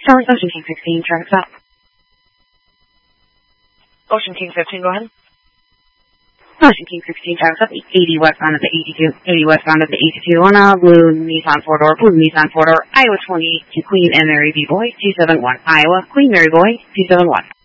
Charlotte, Ocean King 16, traffic stop. Ocean King 15, go ahead. Ocean King 16, traffic stop, 80 westbound of the 82, 80 westbound of the 82 on a blue Nissan 4-door, Iowa 20 to Queen and Mary B. Boy, 271, Iowa, Queen Mary Boy, 271.